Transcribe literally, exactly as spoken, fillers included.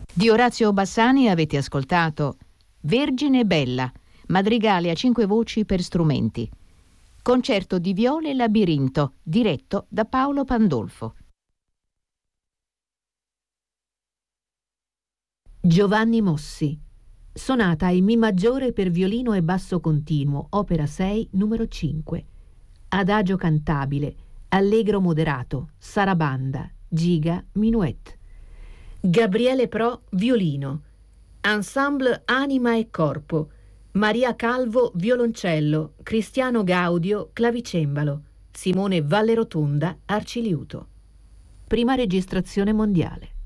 Di Orazio Bassani avete ascoltato Vergine Bella, madrigale a cinque voci per strumenti. Concerto di viole Labirinto, diretto da Paolo Pandolfo. Giovanni Mossi, sonata in Mi maggiore per violino e basso continuo, opera sei, numero cinque. Adagio cantabile, allegro moderato, sarabanda, giga, minuet. Gabriele Pro, violino. Ensemble Anima e Corpo. Maria Calvo, violoncello. Cristiano Gaudio, clavicembalo. Simone Vallerotonda, arciliuto. Prima registrazione mondiale.